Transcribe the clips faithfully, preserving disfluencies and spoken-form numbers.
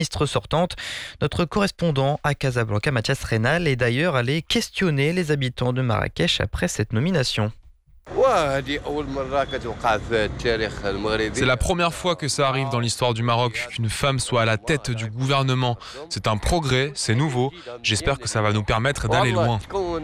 ministre sortante. Notre correspondant à Casablanca, Mathias Reynal, est d'ailleurs allé questionner les habitants de Marrakech après cette nomination. C'est la première fois que ça arrive dans l'histoire du Maroc, qu'une femme soit à la tête du gouvernement. C'est un progrès, c'est nouveau. J'espère que ça va nous permettre d'aller loin.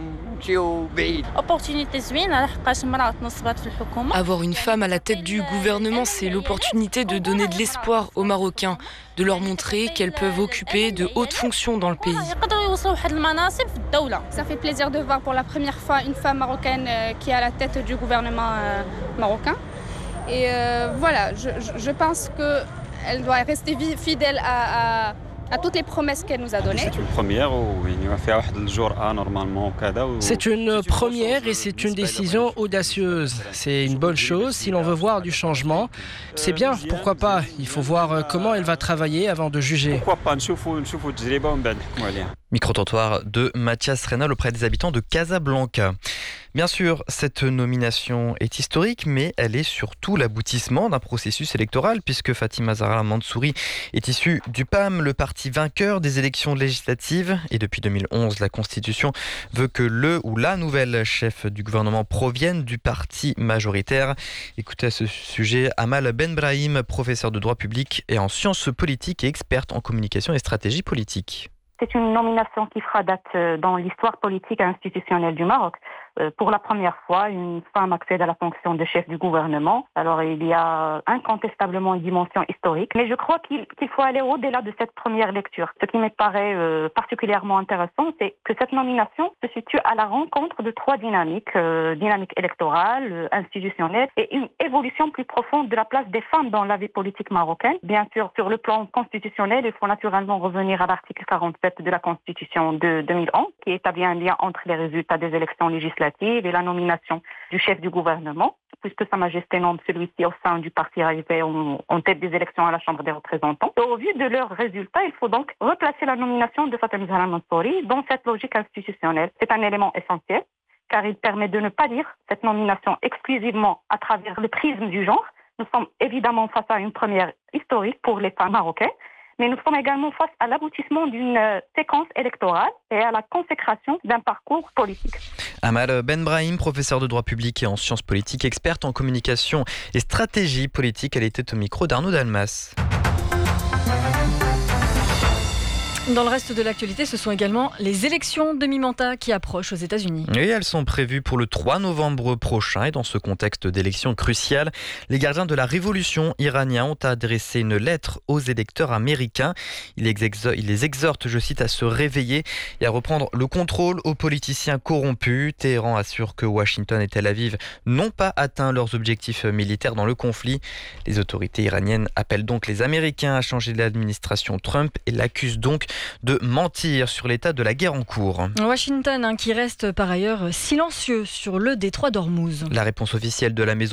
Avoir une femme à la tête du gouvernement, c'est l'opportunité de donner de l'espoir aux Marocains, de leur montrer qu'elles peuvent occuper de hautes fonctions dans le pays. Ça fait plaisir de voir pour la première fois une femme marocaine qui est à la tête du gouvernement marocain. Et euh, voilà, je, je pense qu'elle doit rester fidèle à, à, à toutes les promesses qu'elle nous a données. C'est une première normalement. C'est une première et c'est une décision audacieuse. C'est une bonne chose si l'on veut voir du changement. C'est bien, pourquoi pas. Il faut voir comment elle va travailler avant de juger. Pourquoi pas. Micro-trottoir de Mathias Reynal auprès des habitants de Casablanca. Bien sûr, cette nomination est historique, mais elle est surtout l'aboutissement d'un processus électoral, puisque Fatima Zahra Mansouri est issue du P A M, le parti vainqueur des élections législatives. Et depuis deux mille onze, la Constitution veut que le ou la nouvelle chef du gouvernement provienne du parti majoritaire. Écoutez à ce sujet Amal Benbrahim, professeur de droit public et en sciences politiques et experte en communication et stratégie politique. C'est une nomination qui fera date dans l'histoire politique et institutionnelle du Maroc. Pour la première fois, une femme accède à la fonction de chef du gouvernement. Alors, il y a incontestablement une dimension historique. Mais je crois qu'il, qu'il faut aller au-delà de cette première lecture. Ce qui me paraît euh, particulièrement intéressant, c'est que cette nomination se situe à la rencontre de trois dynamiques. Euh, dynamique électorale, euh, institutionnelle et une évolution plus profonde de la place des femmes dans la vie politique marocaine. Bien sûr, sur le plan constitutionnel, il faut naturellement revenir à l'article quarante-sept de la Constitution de deux mille onze, qui établit un lien entre les résultats des élections législatives et la nomination du chef du gouvernement, puisque Sa Majesté nomme celui-ci au sein du parti arrivé en, en tête des élections à la Chambre des représentants. Et au vu de leurs résultats, il faut donc replacer la nomination de Fatima Zahra Mansouri dans cette logique institutionnelle. C'est un élément essentiel, car il permet de ne pas lire cette nomination exclusivement à travers le prisme du genre. Nous sommes évidemment face à une première historique pour les femmes marocaines, mais nous sommes également face à l'aboutissement d'une séquence électorale et à la consécration d'un parcours politique. Amal Benbrahim, professeur de droit public et en sciences politiques, experte en communication et stratégie politique, elle était au micro d'Arnaud Dalmas. Dans le reste de l'actualité, ce sont également les élections demi-mandat qui approchent aux États-Unis. Oui, elles sont prévues pour le trois novembre prochain et dans ce contexte d'élections cruciales, les gardiens de la révolution iraniens ont adressé une lettre aux électeurs américains. Ils les exhortent, je cite, à se réveiller et à reprendre le contrôle aux politiciens corrompus. Téhéran assure que Washington et Tel Aviv n'ont pas atteint leurs objectifs militaires dans le conflit. Les autorités iraniennes appellent donc les Américains à changer l'administration Trump et l'accusent donc de mentir sur l'état de la guerre en cours. Washington hein, qui reste par ailleurs silencieux sur le détroit d'Ormuz. La réponse officielle de la maison